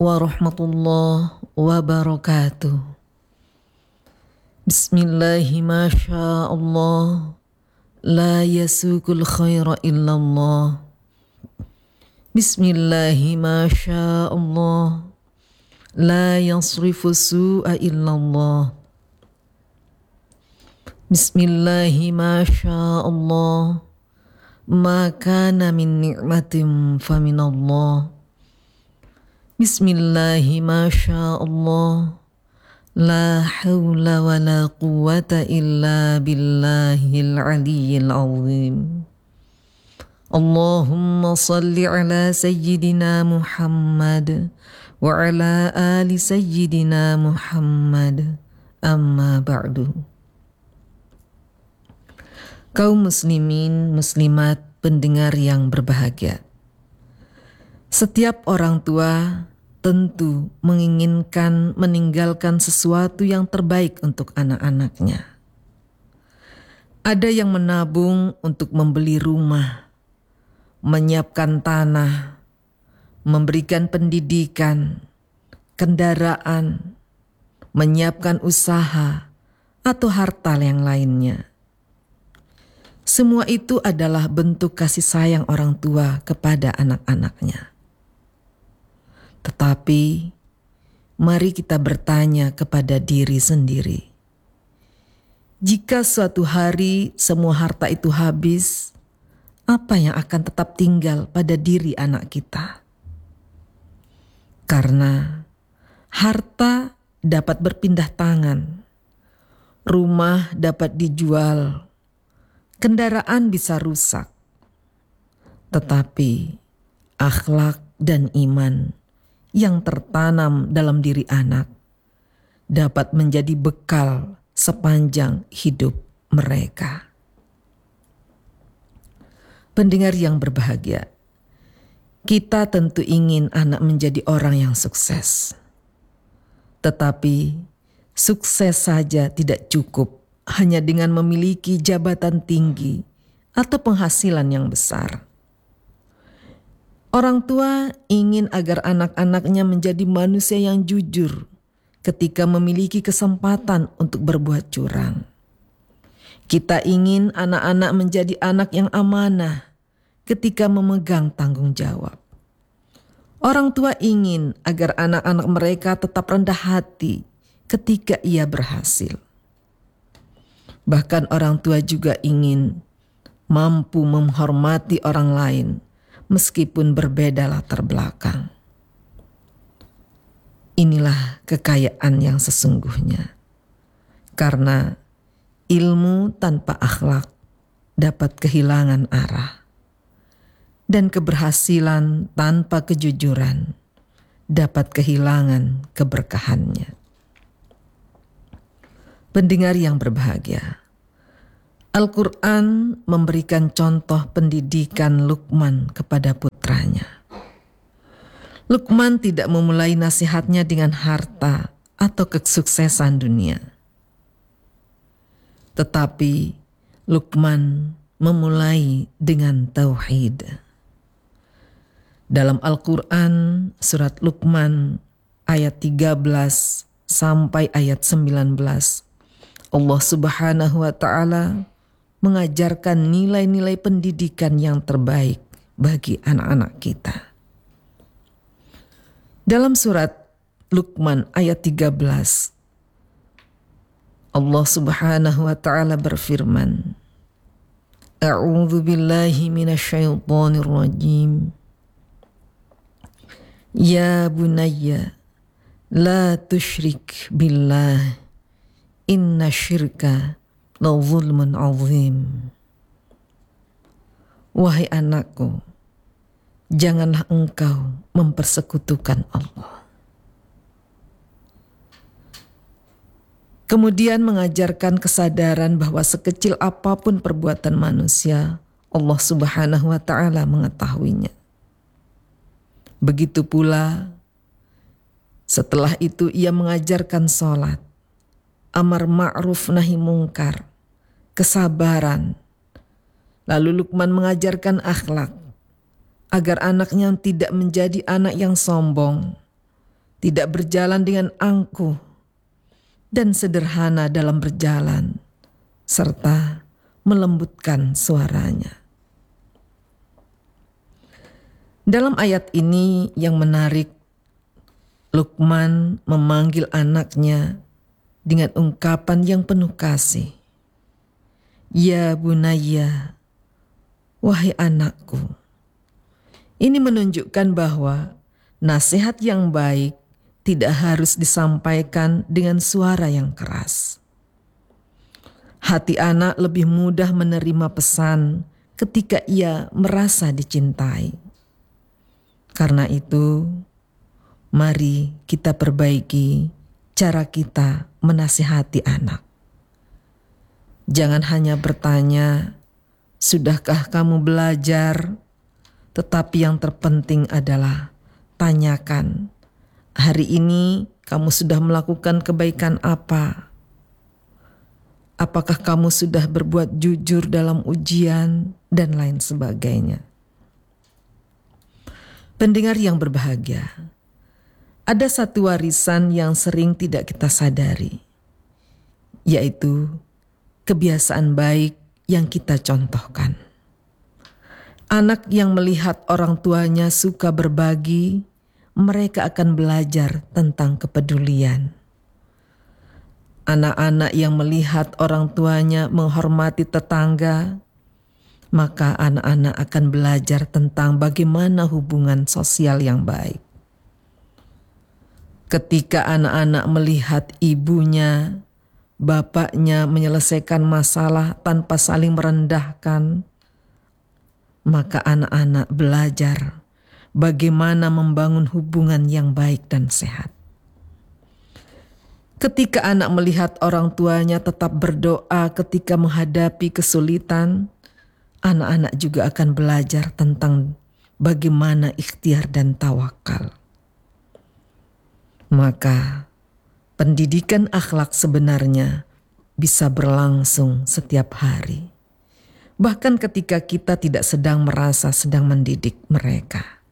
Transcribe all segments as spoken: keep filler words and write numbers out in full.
warahmatullahi wabarakatuh. Bismillahi masya Allah, la yasukul khaira illallah. Bismillahi masya Allah, la yasrifu su'a illallah. Bismillahi masya Allah, ma kana min ni'matin faminallah. Bismillahi masya Allah, la hawla wa la quwwata illa billahil aliyyil azim. Allahumma salli ala sayyidina Muhammad wa ala ali sayyidina Muhammad, amma ba'du. Kaum muslimin, muslimat, pendengar yang berbahagia. Setiap orang tua tentu menginginkan meninggalkan sesuatu yang terbaik untuk anak-anaknya. Ada yang menabung untuk membeli rumah, menyiapkan tanah, memberikan pendidikan, kendaraan, menyiapkan usaha, atau harta yang lainnya. Semua itu adalah bentuk kasih sayang orang tua kepada anak-anaknya. Tetapi mari kita bertanya kepada diri sendiri. Jika suatu hari semua harta itu habis, apa yang akan tetap tinggal pada diri anak kita? Karena harta dapat berpindah tangan, rumah dapat dijual, kendaraan bisa rusak, tetapi akhlak dan iman yang tertanam dalam diri anak dapat menjadi bekal sepanjang hidup mereka. Pendengar yang berbahagia, kita tentu ingin anak menjadi orang yang sukses. Tetapi sukses saja tidak cukup hanya dengan memiliki jabatan tinggi atau penghasilan yang besar. Orang tua ingin agar anak-anaknya menjadi manusia yang jujur ketika memiliki kesempatan untuk berbuat curang. Kita ingin anak-anak menjadi anak yang amanah ketika memegang tanggung jawab. Orang tua ingin agar anak-anak mereka tetap rendah hati ketika ia berhasil. Bahkan orang tua juga ingin mampu menghormati orang lain meskipun berbeda latar belakang. Inilah kekayaan yang sesungguhnya. Karena ilmu tanpa akhlak dapat kehilangan arah. Dan keberhasilan tanpa kejujuran dapat kehilangan keberkahannya. Pendengar yang berbahagia, Al-Quran memberikan contoh pendidikan Luqman kepada putranya. Luqman tidak memulai nasihatnya dengan harta atau kesuksesan dunia. Tetapi Luqman memulai dengan tauhid. Dalam Al-Quran surat Luqman ayat tiga belas sampai ayat sembilan belas, Allah Subhanahu wa Ta'ala mengajarkan nilai-nilai pendidikan yang terbaik bagi anak-anak kita. Dalam surat Luqman ayat tiga belas, Allah Subhanahu wa Ta'ala berfirman, A'udzu billahi minasyaitonir rajim. Ya bunayya, la tusyrik billah, inna syirka la zulmun azim. Wahai anakku, janganlah engkau mempersekutukan Allah. Kemudian mengajarkan kesadaran bahwa sekecil apapun perbuatan manusia, Allah Subhanahu wa Ta'ala mengetahuinya. Begitu pula setelah itu ia mengajarkan sholat, amar ma'ruf nahi mungkar, kesabaran. Lalu Luqman mengajarkan akhlak agar anaknya tidak menjadi anak yang sombong, tidak berjalan dengan angkuh, dan sederhana dalam berjalan, serta melembutkan suaranya. Dalam ayat ini yang menarik, Luqman memanggil anaknya dengan ungkapan yang penuh kasih. Ya bunayya, wahai anakku. Ini menunjukkan bahwa nasihat yang baik tidak harus disampaikan dengan suara yang keras. Hati anak lebih mudah menerima pesan ketika ia merasa dicintai. Karena itu, mari kita perbaiki cara kita menasihati anak. Jangan hanya bertanya, "Sudahkah kamu belajar?" Tetapi yang terpenting adalah tanyakan, "Hari ini kamu sudah melakukan kebaikan apa? Apakah kamu sudah berbuat jujur dalam ujian?" Dan lain sebagainya. Pendengar yang berbahagia, ada satu warisan yang sering tidak kita sadari, yaitu kebiasaan baik yang kita contohkan. Anak yang melihat orang tuanya suka berbagi, mereka akan belajar tentang kepedulian. Anak-anak yang melihat orang tuanya menghormati tetangga, maka anak-anak akan belajar tentang bagaimana hubungan sosial yang baik. Ketika anak-anak melihat ibunya, bapaknya menyelesaikan masalah tanpa saling merendahkan, maka anak-anak belajar bagaimana membangun hubungan yang baik dan sehat. Ketika anak melihat orang tuanya tetap berdoa ketika menghadapi kesulitan, anak-anak juga akan belajar tentang bagaimana ikhtiar dan tawakal. Maka pendidikan akhlak sebenarnya bisa berlangsung setiap hari. Bahkan ketika kita tidak sedang merasa sedang mendidik mereka.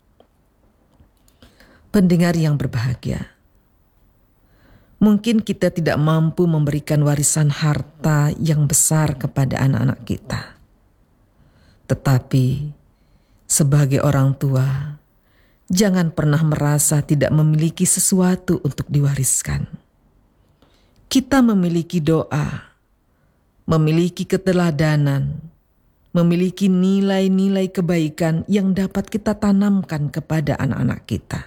Pendengar yang berbahagia, mungkin kita tidak mampu memberikan warisan harta yang besar kepada anak-anak kita. Tetapi sebagai orang tua, jangan pernah merasa tidak memiliki sesuatu untuk diwariskan. Kita memiliki doa, memiliki keteladanan, memiliki nilai-nilai kebaikan yang dapat kita tanamkan kepada anak-anak kita.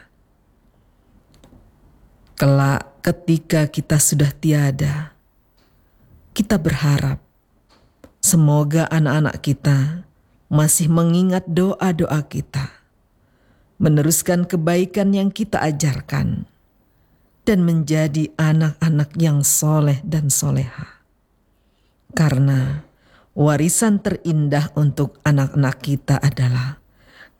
Kelak ketika kita sudah tiada, kita berharap semoga anak-anak kita masih mengingat doa-doa kita, meneruskan kebaikan yang kita ajarkan, dan menjadi anak-anak yang soleh dan soleha. Karena warisan terindah untuk anak-anak kita adalah